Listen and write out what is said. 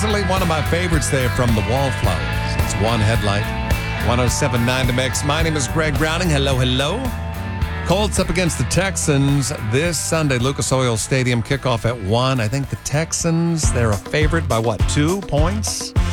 Easily one of my favorites there from the Wallflowers. It's One Headlight, 107.9 The Mix. My name is Greg Browning. Hello, hello. Colts up against the Texans this Sunday. Lucas Oil Stadium kickoff at 1. I think the Texans, they're a favorite by 2 points?